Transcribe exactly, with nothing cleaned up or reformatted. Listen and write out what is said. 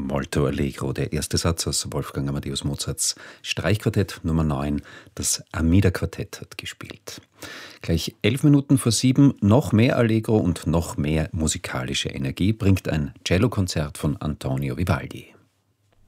Molto Allegro, der erste Satz aus Wolfgang Amadeus Mozarts Streichquartett Nummer neun, das Amida-Quartett hat gespielt. Gleich elf Minuten vor sieben, noch mehr Allegro und noch mehr musikalische Energie bringt ein Cellokonzert von Antonio Vivaldi.